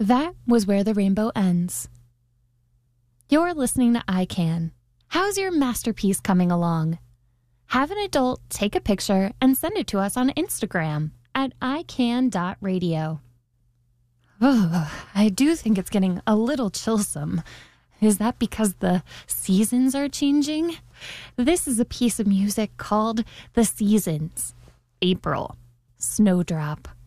That was Where the Rainbow Ends. You're listening to I Can. How's your masterpiece coming along? Have an adult take a picture and send it to us on Instagram at ican.radio. Oh, I do think it's getting a little chillsome. Is that because the seasons are changing? This is a piece of music called The Seasons. April. Snowdrop.